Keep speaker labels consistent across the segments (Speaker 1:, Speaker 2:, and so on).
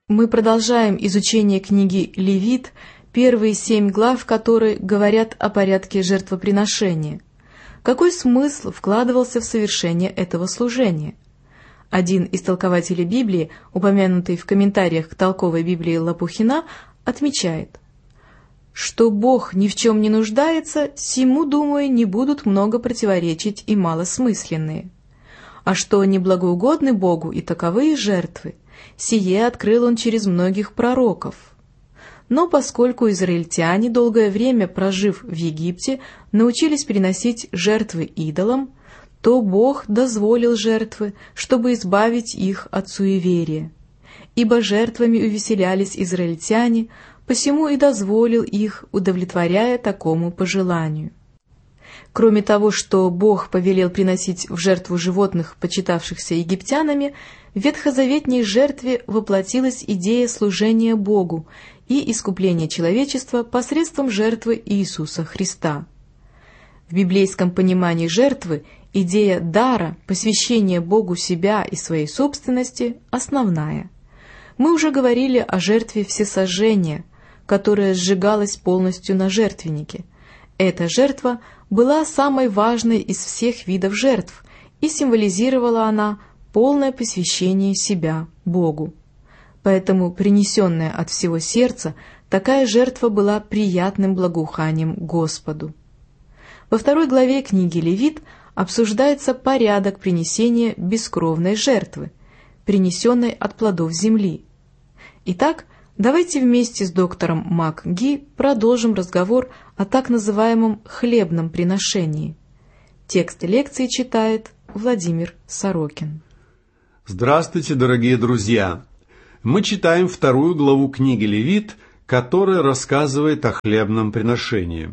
Speaker 1: Мы продолжаем изучение книги Левит, первые 7 глав которой говорят о порядке жертвоприношения. Какой смысл вкладывался в совершение этого служения? Один из толкователей Библии, упомянутый в комментариях к толковой Библии Лопухина, отмечает, что Бог ни в чем не нуждается, сему, думаю, не будут много противоречить и малосмысленные. А что неблагоугодны Богу и таковые жертвы, сие открыл он через многих пророков. Но поскольку израильтяне, долгое время прожив в Египте, научились приносить жертвы идолам, то Бог дозволил жертвы, чтобы избавить их от суеверия. Ибо жертвами увеселялись израильтяне, посему и дозволил их, удовлетворяя такому пожеланию. Кроме того, что Бог повелел приносить в жертву животных, почитавшихся египтянами, в ветхозаветней жертве воплотилась идея служения Богу и искупления человечества посредством жертвы Иисуса Христа. В библейском понимании жертвы идея дара, посвящения Богу себя и своей собственности, основная. Мы уже говорили о жертве всесожжения, которая сжигалась полностью на жертвеннике. Эта жертва была самой важной из всех видов жертв, и символизировала она полное посвящение себя Богу. Поэтому, принесенная от всего сердца, такая жертва была приятным благоуханием Господу. Во 2 главе книги Левит обсуждается порядок принесения бескровной жертвы, принесенной от плодов земли. Итак, давайте вместе с доктором МакГи продолжим разговор о так называемом хлебном приношении. Текст лекции читает Владимир Сорокин.
Speaker 2: Здравствуйте, дорогие друзья! Мы читаем 2 главу книги Левит, которая рассказывает о хлебном приношении.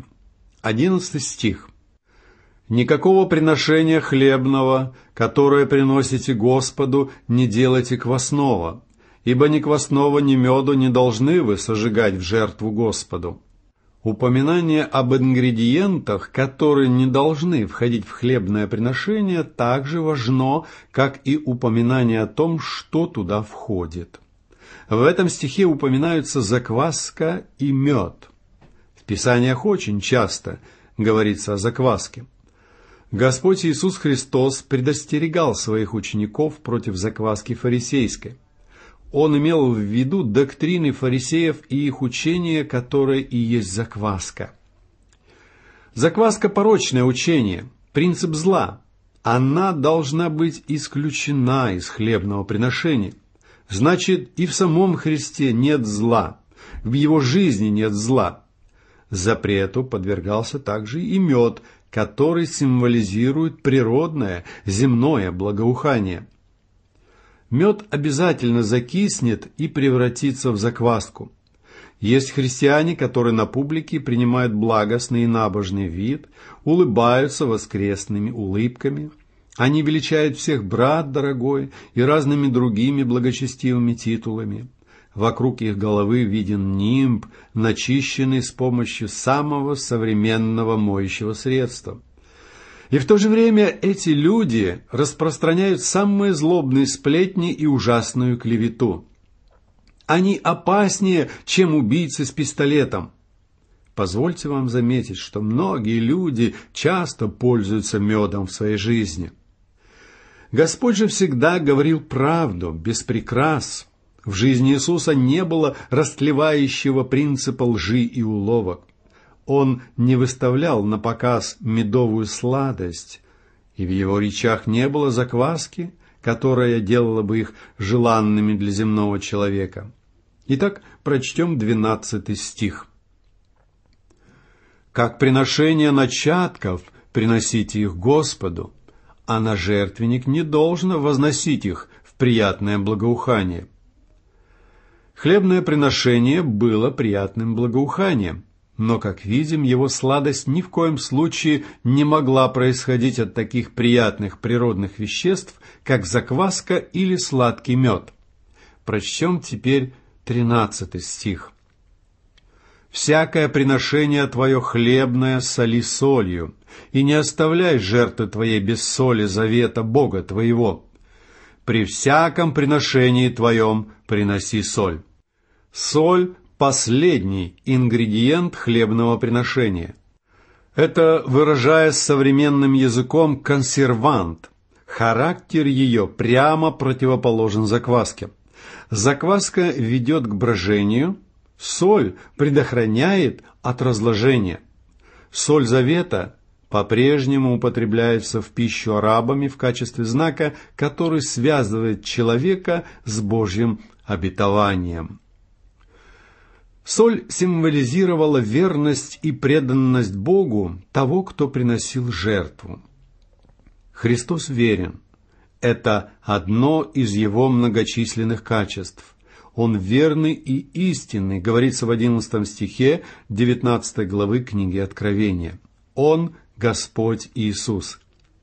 Speaker 2: 11 стих. «Никакого приношения хлебного, которое приносите Господу, не делайте квасного, ибо ни квасного, ни меду не должны вы сожигать в жертву Господу». Упоминание об ингредиентах, которые не должны входить в хлебное приношение, так же важно, как и упоминание о том, что туда входит. В этом стихе упоминаются закваска и мед. В Писаниях очень часто говорится о закваске. Господь Иисус Христос предостерегал своих учеников против закваски фарисейской. Он имел в виду доктрины фарисеев и их учение, которое и есть закваска. Закваска – порочное учение, принцип зла. Она должна быть исключена из хлебного приношения. Значит, и в самом Христе нет зла, в его жизни нет зла. Запрету подвергался также и мед, который символизирует природное, земное благоухание. Мед обязательно закиснет и превратится в закваску. Есть христиане, которые на публике принимают благостный и набожный вид, улыбаются воскресными улыбками. Они величают всех брат дорогой и разными другими благочестивыми титулами. Вокруг их головы виден нимб, начищенный с помощью самого современного моющего средства. И в то же время эти люди распространяют самые злобные сплетни и ужасную клевету. Они опаснее, чем убийцы с пистолетом. Позвольте вам заметить, что многие люди часто пользуются медом в своей жизни. Господь же всегда говорил правду, без прикрас. В жизни Иисуса не было растлевающего принципа лжи и уловок. Он не выставлял на показ медовую сладость, и в его речах не было закваски, которая делала бы их желанными для земного человека. Итак, прочтем 12 стих. «Как приношение начатков приносите их Господу, а на жертвенник не должно возносить их в приятное благоухание». Хлебное приношение было приятным благоуханием, но, как видим, его сладость ни в коем случае не могла происходить от таких приятных природных веществ, как закваска или сладкий мед. Прочтем теперь 13 стих. «Всякое приношение твое хлебное соли солью, и не оставляй жертвы твоей без соли завета Бога твоего. При всяком приношении твоем приноси соль». Соль – последний ингредиент хлебного приношения. Это, выражаясь современным языком, консервант. Характер ее прямо противоположен закваске. Закваска ведет к брожению, соль предохраняет от разложения. Соль завета по-прежнему употребляется в пищу арабами в качестве знака, который связывает человека с Божьим обетованием. Соль символизировала верность и преданность Богу того, кто приносил жертву. Христос верен. Это одно из его многочисленных качеств. Он верный и истинный, говорится в 11 стихе 19 главы книги Откровения. Он Господь Иисус.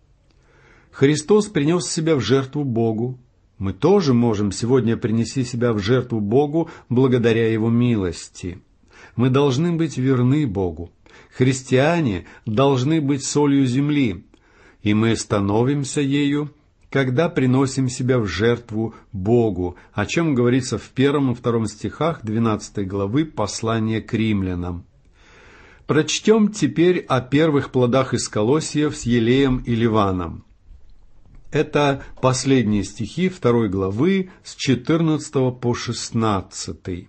Speaker 2: Христос принес себя в жертву Богу. Мы тоже можем сегодня принести себя в жертву Богу благодаря Его милости. Мы должны быть верны Богу. Христиане должны быть солью земли, и мы становимся ею, когда приносим себя в жертву Богу, о чем говорится в 1 и 2 стихах 12 главы послания к римлянам. Прочтем теперь о первых плодах из колосьев с елеем и ливаном. Это последние стихи 2 главы с 14 по 16.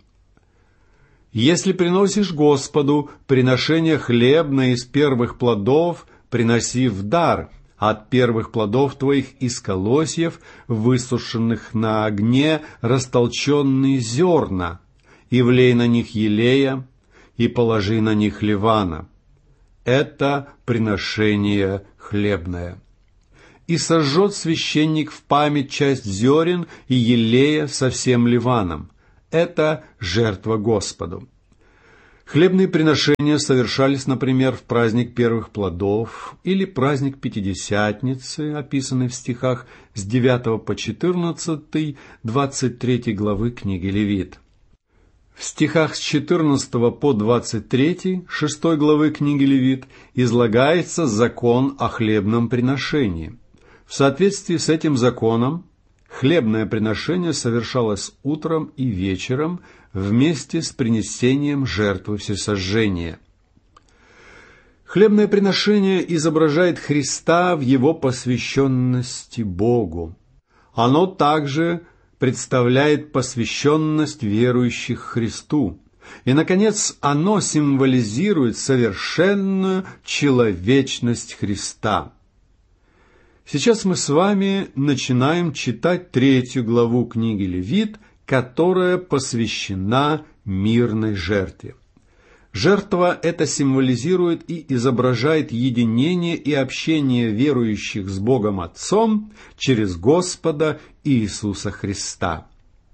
Speaker 2: «Если приносишь Господу приношение хлебное из первых плодов, приноси в дар от первых плодов твоих из колосьев, высушенных на огне, растолченные зерна, и влей на них елея, и положи на них ливана. Это приношение хлебное. И сожжет священник в память часть зерен и елея со всем ливаном. Это жертва Господу». Хлебные приношения совершались, например, в праздник первых плодов или праздник Пятидесятницы, описанный в стихах с 9 по 14, 23 главы книги Левит. В стихах с 14 по 23, 6 главы книги Левит, излагается закон о хлебном приношении. В соответствии с этим законом, хлебное приношение совершалось утром и вечером вместе с принесением жертвы всесожжения. Хлебное приношение изображает Христа в Его посвященности Богу. Оно также представляет посвященность верующих Христу. И, наконец, оно символизирует совершенную человечность Христа. Сейчас мы с вами начинаем читать 3 главу книги Левит, которая посвящена мирной жертве. Жертва эта символизирует и изображает единение и общение верующих с Богом Отцом через Господа Иисуса Христа.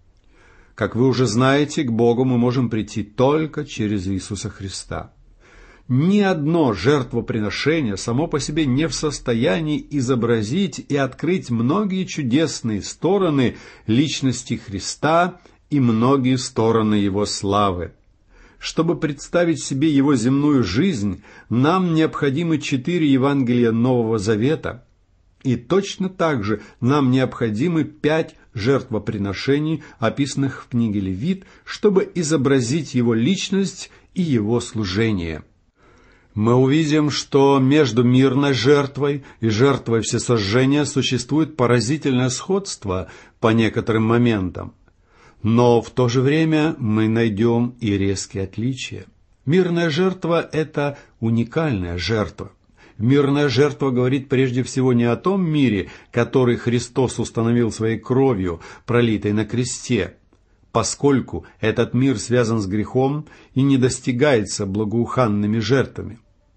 Speaker 2: Как вы уже знаете, к Богу мы можем прийти только через Иисуса Христа. Ни одно жертвоприношение само по себе не в состоянии изобразить и открыть многие чудесные стороны личности Христа и многие стороны Его славы. Чтобы представить себе Его земную жизнь, нам необходимы 4 Евангелия Нового Завета, и точно так же нам необходимы 5 жертвоприношений, описанных в книге Левит, чтобы изобразить Его личность и Его служение. Мы увидим, что между мирной жертвой и жертвой всесожжения существует поразительное сходство по некоторым моментам. Но в то же время мы найдем и резкие отличия. Мирная жертва – это уникальная жертва. Мирная жертва говорит прежде всего не о том мире, который Христос установил своей кровью, пролитой на кресте, поскольку этот мир связан с грехом и не достигается благоуханными жертвами.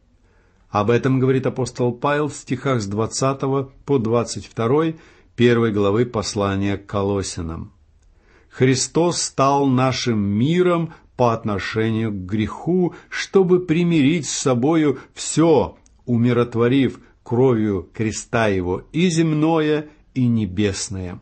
Speaker 2: Об этом говорит апостол Павел в стихах с 20 по 22 1 главы послания к Колоссянам. «Христос стал нашим миром по отношению к греху, чтобы примирить с собою все, умиротворив кровью креста Его и земное, и небесное».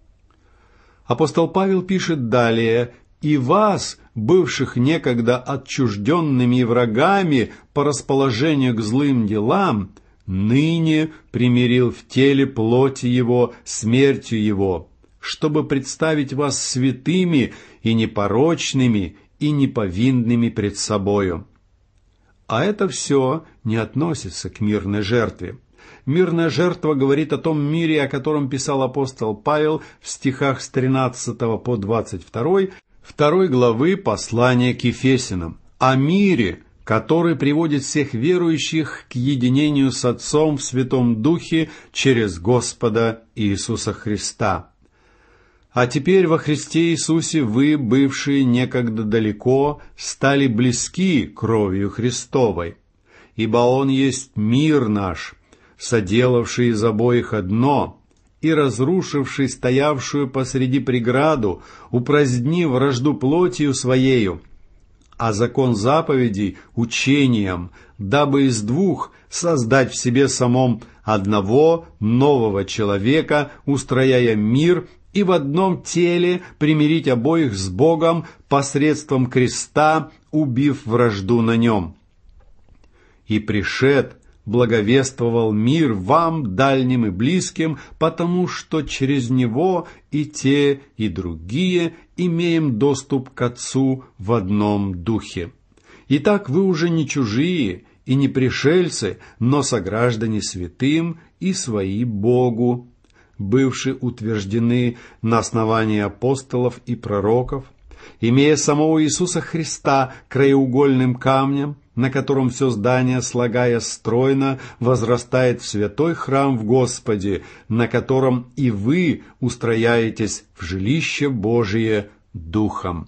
Speaker 2: Апостол Павел пишет далее: «И вас, бывших некогда отчужденными и врагами по расположению к злым делам, ныне примирил в теле плоти Его смертью Его, чтобы представить вас святыми и непорочными и неповинными пред собою». А это все не относится к мирной жертве. Мирная жертва говорит о том мире, о котором писал апостол Павел в стихах с 13 по 22 2 главы послания к Ефесянам. О мире, который приводит всех верующих к единению с Отцом в Святом Духе через Господа Иисуса Христа. А теперь во Христе Иисусе вы, бывшие некогда далеко, стали близки кровью Христовой. Ибо Он есть мир наш, соделавший из обоих одно, и разрушивший стоявшую посреди преграду, упразднив вражду плотью Своею, а закон заповедей учением, дабы из двух создать в себе самом одного нового человека, устрояя мир, и в одном теле примирить обоих с Богом посредством креста, убив вражду на нем. И пришед, благовествовал мир вам, дальним и близким, потому что через него и те, и другие имеем доступ к Отцу в одном духе. Итак, вы уже не чужие и не пришельцы, но сограждане святым и свои Богу, бывшие утверждены на основании апостолов и пророков, имея самого Иисуса Христа краеугольным камнем, на котором все здание, слагая стройно, возрастает в святой храм в Господе, на котором и вы устрояетесь в жилище Божие Духом.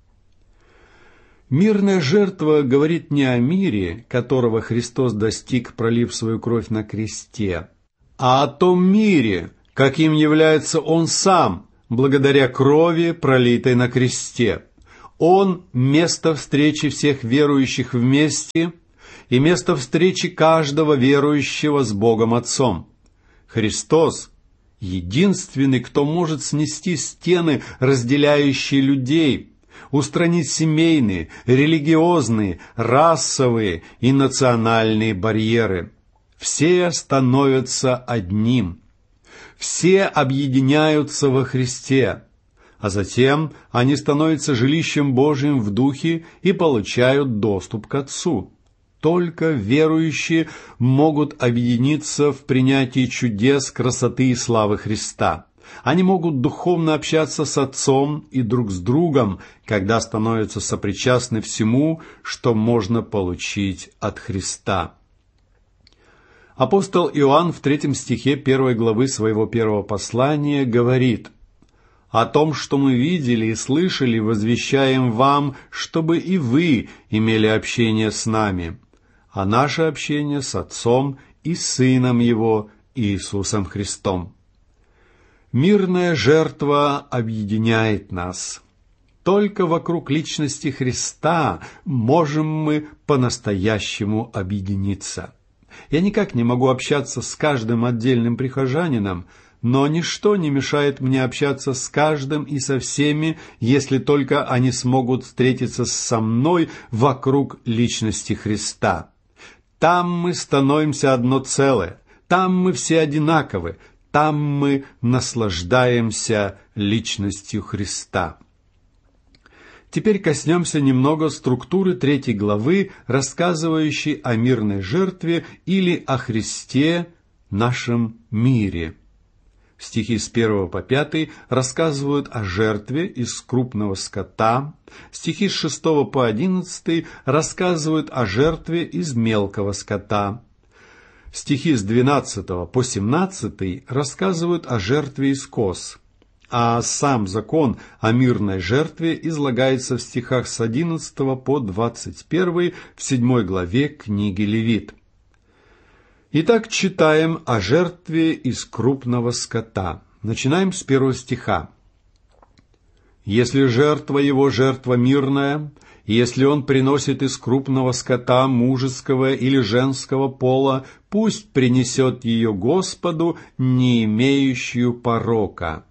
Speaker 2: Мирная жертва говорит не о мире, которого Христос достиг, пролив свою кровь на кресте, а о том мире, каким является Он Сам, благодаря крови, пролитой на кресте. Он – место встречи всех верующих вместе и место встречи каждого верующего с Богом Отцом. Христос – единственный, кто может снести стены, разделяющие людей, устранить семейные, религиозные, расовые и национальные барьеры. Все становятся одним. Все объединяются во Христе, а затем они становятся жилищем Божьим в Духе и получают доступ к Отцу. Только верующие могут объединиться в принятии чудес, красоты и славы Христа. Они могут духовно общаться с Отцом и друг с другом, когда становятся сопричастны всему, что можно получить от Христа. Апостол Иоанн в 3 стихе 1 главы своего первого послания говорит: «О том, что мы видели и слышали, возвещаем вам, чтобы и вы имели общение с нами, а наше общение с Отцом и Сыном Его, Иисусом Христом». Мирная жертва объединяет нас. Только вокруг личности Христа можем мы по-настоящему объединиться. Я никак не могу общаться с каждым отдельным прихожанином, но ничто не мешает мне общаться с каждым и со всеми, если только они смогут встретиться со мной вокруг личности Христа. Там мы становимся одно целое, там мы все одинаковы, там мы наслаждаемся личностью Христа. Теперь коснемся немного структуры 3 главы, рассказывающей о мирной жертве или о Христе, нашем мире. Стихи с 1 по 5 рассказывают о жертве из крупного скота, стихи с 6 по 11 рассказывают о жертве из мелкого скота, стихи с 12 по 17 рассказывают о жертве из коз, а сам закон о мирной жертве излагается в стихах с 11 по 21 в 7 главе книги Левит. Итак, читаем о жертве из крупного скота. Начинаем с 1 стиха. «Если жертва его жертва мирная, и если он приносит из крупного скота мужеского или женского пола, пусть принесет ее Господу, не имеющую порока».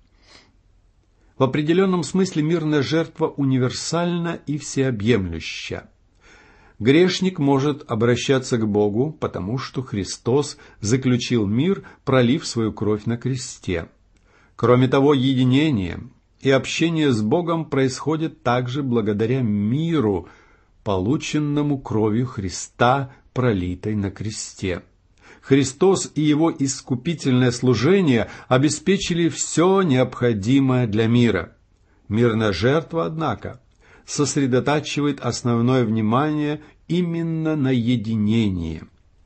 Speaker 2: В определенном смысле мирная жертва универсальна и всеобъемлюща. Грешник может обращаться к Богу, потому что Христос заключил мир, пролив свою кровь на кресте. Кроме того, единение и общение с Богом происходит также благодаря миру, полученному кровью Христа, пролитой на кресте. Христос и его искупительное служение обеспечили все необходимое для мира. Мирная жертва, однако, сосредотачивает основное внимание именно на единении.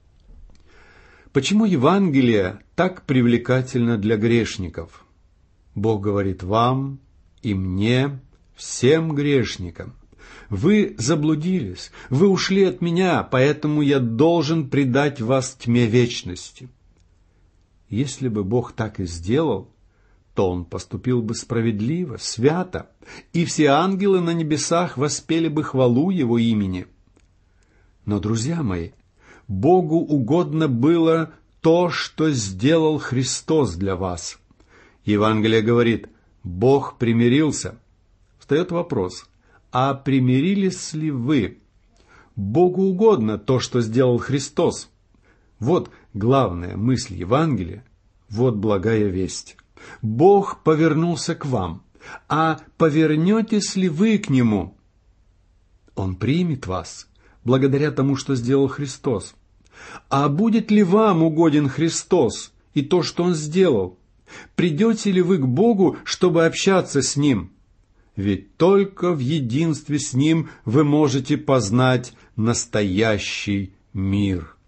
Speaker 2: Почему Евангелие так привлекательно для грешников? Бог говорит вам и мне, всем грешникам: вы заблудились, вы ушли от меня, поэтому я должен предать вас тьме вечности. Если бы Бог так и сделал, то Он поступил бы справедливо, свято, и все ангелы на небесах воспели бы хвалу Его имени. Но, друзья мои, Богу угодно было то, что сделал Христос для вас. Евангелие говорит: Бог примирился. Встает вопрос: а примирились ли вы? Богу угодно то, что сделал Христос. Вот главная мысль Евангелия, вот благая весть. Бог повернулся к вам, а повернетесь ли вы к Нему? Он примет вас, благодаря тому, что сделал Христос. А будет ли вам угоден Христос и то, что Он сделал? Придете ли вы к Богу, чтобы общаться с Ним? Ведь только в единстве с Ним вы можете познать настоящий мир.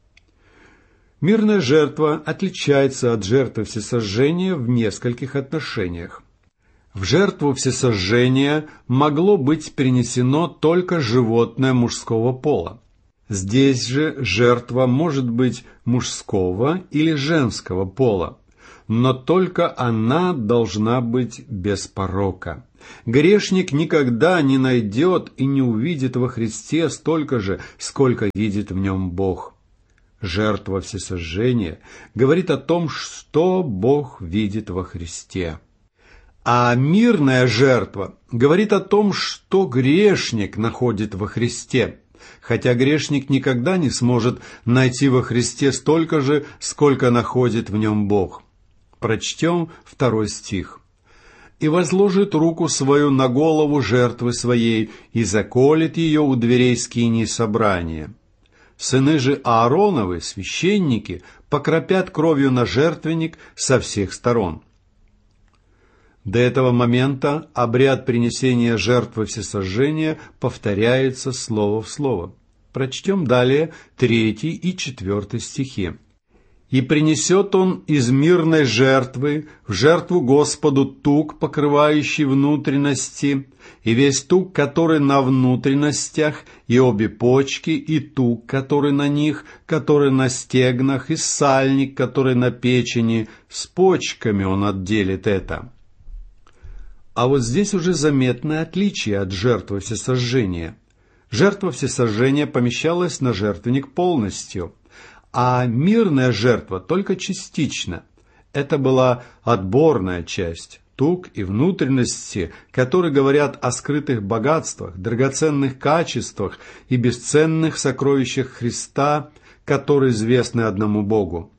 Speaker 2: Мирная жертва отличается от жертвы всесожжения в нескольких отношениях. В жертву всесожжения могло быть принесено только животное мужского пола. Здесь же жертва может быть мужского или женского пола, но только она должна быть без порока. Грешник никогда не найдет и не увидит во Христе столько же, сколько видит в нем Бог. Жертва всесожжения говорит о том, что Бог видит во Христе. А мирная жертва говорит о том, что грешник находит во Христе, хотя грешник никогда не сможет найти во Христе столько же, сколько находит в нем Бог. Прочтем 2 стих. «И возложит руку свою на голову жертвы своей, и заколет ее у дверей скинии собрания. Сыны же Аароновы, священники, покропят кровью на жертвенник со всех сторон». До этого момента обряд принесения жертвы всесожжения повторяется слово в слово. Прочтем далее 3 и 4 стихи. «И принесет он из мирной жертвы в жертву Господу тук, покрывающий внутренности, и весь тук, который на внутренностях, и обе почки, и тук, который на них, который на стегнах, и сальник, который на печени, с почками он отделит это». А вот здесь уже заметное отличие от жертвы всесожжения. Жертва всесожжения помещалась на жертвенник полностью, а мирная жертва только частично. Это была отборная часть, тук и внутренности, которые говорят о скрытых богатствах, драгоценных качествах и бесценных сокровищах Христа, которые известны одному Богу.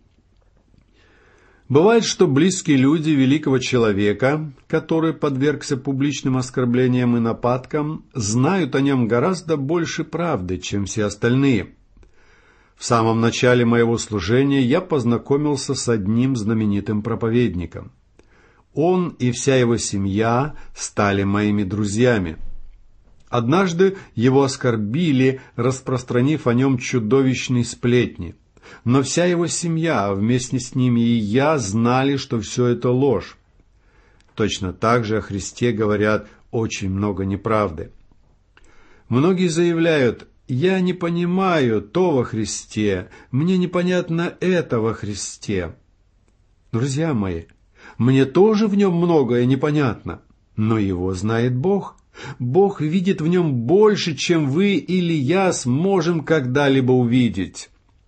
Speaker 2: Бывает, что близкие люди великого человека, который подвергся публичным оскорблениям и нападкам, знают о нем гораздо больше правды, чем все остальные. В самом начале моего служения я познакомился с одним знаменитым проповедником. Он и вся его семья стали моими друзьями. Однажды его оскорбили, распространив о нем чудовищные сплетни. Но вся его семья, а вместе с ними и я, знали, что все это ложь. Точно так же о Христе говорят очень много неправды. Многие заявляют: «Я не понимаю то во Христе, мне непонятно это во Христе». Друзья мои, мне тоже в нем многое непонятно, но его знает Бог. Бог видит в нем больше, чем вы или я сможем когда-либо увидеть.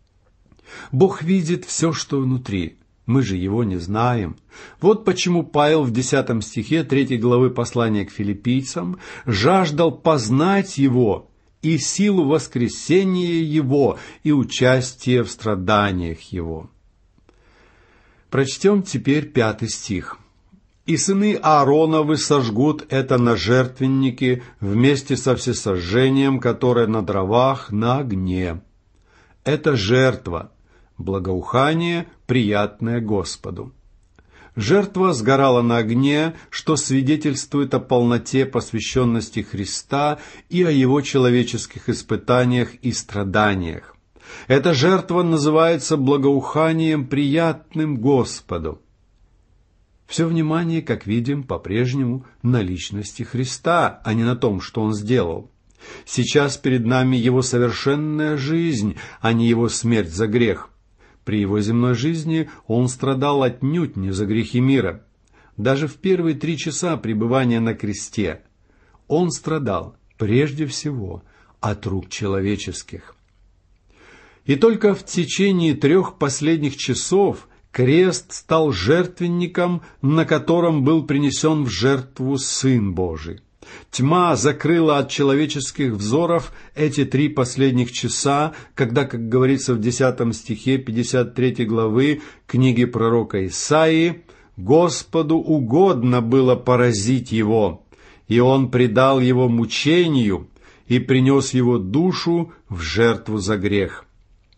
Speaker 2: Бог видит все, что внутри. Мы же его не знаем. Вот почему Павел в 10 стихе 3 главы послания к филиппийцам жаждал познать его и силу воскресения его и участие в страданиях его. Прочтем теперь 5 стих. И сыны Аароновы сожгут это на жертвеннике вместе со всесожжением, которое на дровах, на огне. Это жертва, благоухание, приятное Господу. Жертва сгорала на огне, что свидетельствует о полноте посвященности Христа и о Его человеческих испытаниях и страданиях. Эта жертва называется благоуханием, приятным Господу. Все внимание, как видим, по-прежнему на личности Христа, а не на том, что Он сделал. Сейчас перед нами Его совершенная жизнь, а не Его смерть за грех. При Его земной жизни Он страдал отнюдь не за грехи мира. Даже в первые 3 часа пребывания на кресте Он страдал прежде всего от рук человеческих. И только в течение 3 последних часов крест стал жертвенником, на котором был принесен в жертву Сын Божий. Тьма закрыла от человеческих взоров эти 3 последних часа, когда, как говорится в 10 стихе 53 главы книги пророка Исаии, «Господу угодно было поразить его, и он предал его мучению и принес его душу в жертву за грех».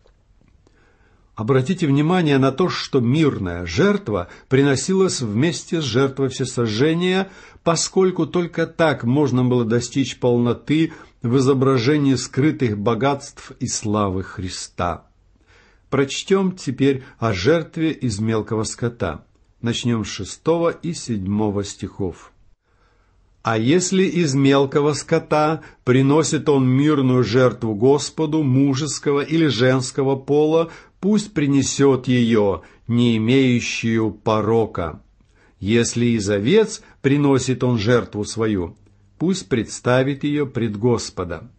Speaker 2: Обратите внимание на то, что мирная жертва приносилась вместе с жертвой всесожжения, поскольку только так можно было достичь полноты в изображении скрытых богатств и славы Христа. Прочтем теперь о жертве из мелкого скота. Начнем с 6 и 7 стихов. «А если из мелкого скота приносит он мирную жертву Господу, мужеского или женского пола, пусть принесет ее, не имеющую порока. Если из овец приносит он жертву свою, пусть представит ее пред Господа».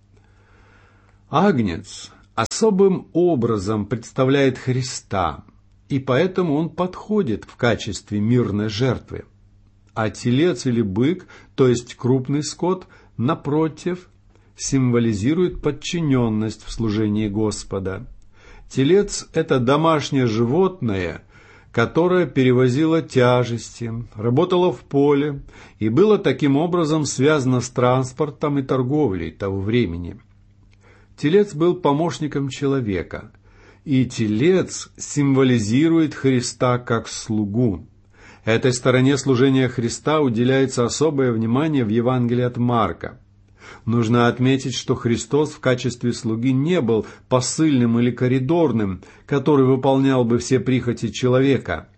Speaker 2: Агнец особым образом представляет Христа, и поэтому он подходит в качестве мирной жертвы. А телец или бык, то есть крупный скот, напротив, символизирует подчиненность в служении Господа. Телец – это домашнее животное, которое перевозило тяжести, работало в поле и было таким образом связано с транспортом и торговлей того времени. Телец был помощником человека, и телец символизирует Христа как слугу. Этой стороне служения Христа уделяется особое внимание в Евангелии от Марка. Нужно отметить, что Христос в качестве слуги не был посыльным или коридорным, который выполнял бы все прихоти человека.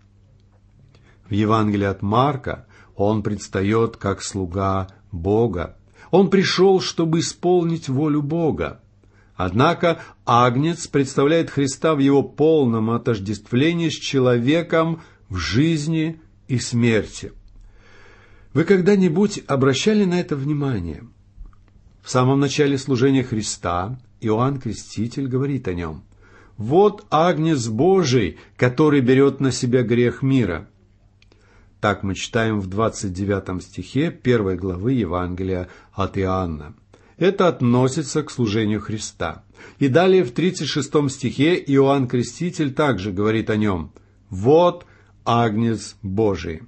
Speaker 2: В Евангелии от Марка Он предстает как слуга Бога. Он пришел, чтобы исполнить волю Бога. Однако Агнец представляет Христа в Его полном отождествлении с человеком в жизни и смерти. Вы когда-нибудь обращали на это внимание? В самом начале служения Христа Иоанн Креститель говорит о нем: «Вот Агнец Божий, который берет на себя грех мира». Так мы читаем в 29 стихе 1 главы Евангелия от Иоанна. Это относится к служению Христа. И далее в 36 стихе Иоанн Креститель также говорит о нем: «Вот Агнец Божий».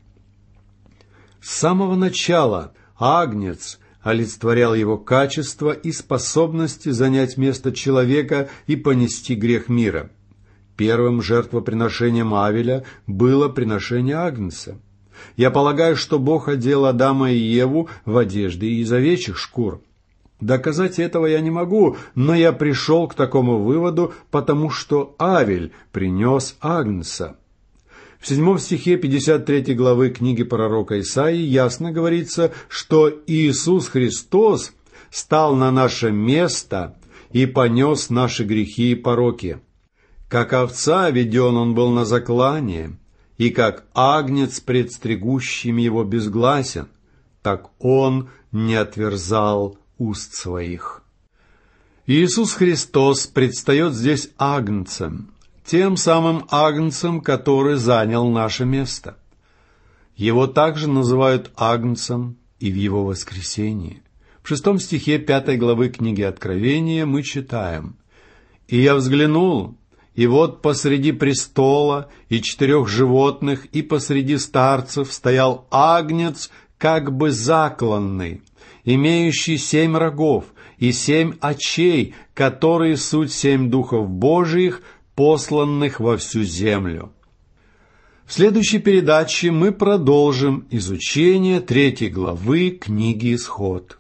Speaker 2: С самого начала Агнец олицетворял его качество и способности занять место человека и понести грех мира. Первым жертвоприношением Авеля было приношение Агнца. Я полагаю, что Бог одел Адама и Еву в одежды из овечьих шкур. Доказать этого я не могу, но я пришел к такому выводу, потому что Авель принес Агнца. В 7 стихе 53 главы книги пророка Исаии ясно говорится, что Иисус Христос стал на наше место и понес наши грехи и пороки. Как овца веден Он был на заклание, и как агнец пред стригущим его безгласен, так Он не отверзал уст своих. Иисус Христос предстает здесь агнцем, тем самым агнцем, который занял наше место. Его также называют агнцем и в его воскресении. В 6 стихе 5 главы книги Откровения мы читаем: «И я взглянул, И вот посреди престола и 4 животных и посреди старцев стоял агнец, как бы закланный, имеющий 7 рогов и 7 очей, которые суть 7 духов Божиих, посланных во всю землю. В следующей передаче мы продолжим изучение 3 главы книги «Исход».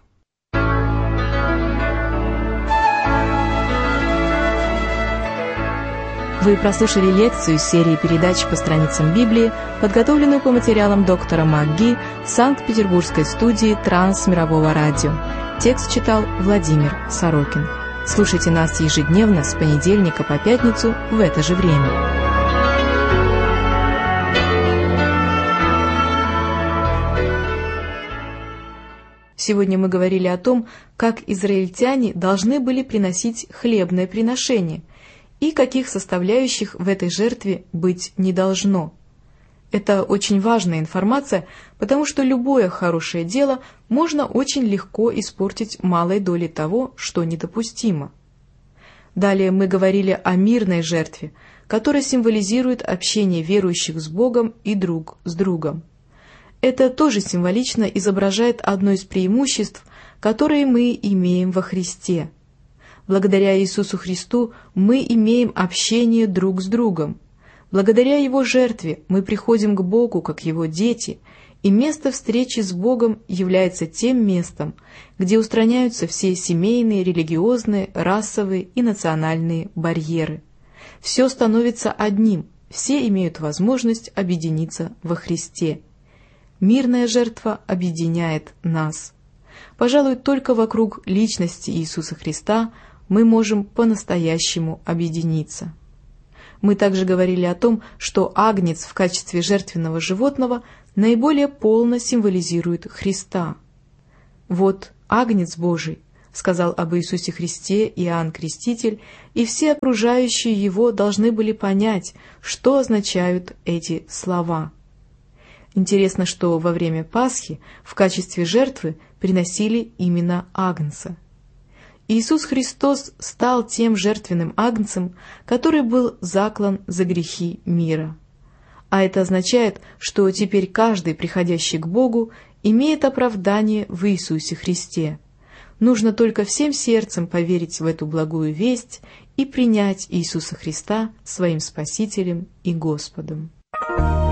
Speaker 1: Вы прослушали лекцию из серии передач по страницам Библии, подготовленную по материалам доктора МакГи Санкт-Петербургской студии Трансмирового радио. Текст читал Владимир Сорокин. Слушайте нас ежедневно с понедельника по пятницу в это же время. Сегодня мы говорили о том, как израильтяне должны были приносить хлебное приношение и каких составляющих в этой жертве быть не должно. Это очень важная информация, потому что любое хорошее дело можно очень легко испортить малой долей того, что недопустимо. Далее мы говорили о мирной жертве, которая символизирует общение верующих с Богом и друг с другом. Это тоже символично изображает одно из преимуществ, которые мы имеем во Христе. Благодаря Иисусу Христу мы имеем общение друг с другом. Благодаря Его жертве мы приходим к Богу как Его дети, и место встречи с Богом является тем местом, где устраняются все семейные, религиозные, расовые и национальные барьеры. Все становится одним, все имеют возможность объединиться во Христе. Мирная жертва объединяет нас. Пожалуй, только вокруг личности Иисуса Христа мы можем по-настоящему объединиться. Мы также говорили о том, что агнец в качестве жертвенного животного наиболее полно символизирует Христа. «Вот агнец Божий», — сказал об Иисусе Христе Иоанн Креститель, и все окружающие его должны были понять, что означают эти слова. Интересно, что во время Пасхи в качестве жертвы приносили именно агнца. Иисус Христос стал тем жертвенным агнцем, который был заклан за грехи мира. А это означает, что теперь каждый, приходящий к Богу, имеет оправдание в Иисусе Христе. Нужно только всем сердцем поверить в эту благую весть и принять Иисуса Христа своим Спасителем и Господом.